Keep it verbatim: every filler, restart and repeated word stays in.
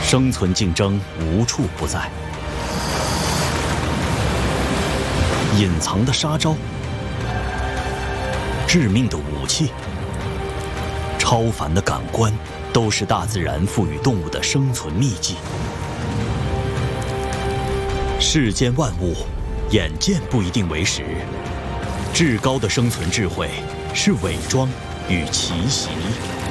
生存竞争无处不在，隐藏的杀招，致命的武器，超凡的感官，都是大自然赋予动物的生存秘技。世间万物，眼见不一定为实，至高的生存智慧是伪装与奇袭。